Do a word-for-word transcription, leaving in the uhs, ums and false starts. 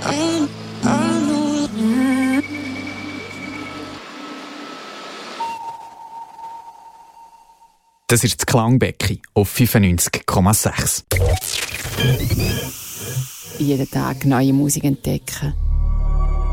Das ist das Klangbecken auf fünfundneunzig Komma sechs. Jeden Tag neue Musik entdecken.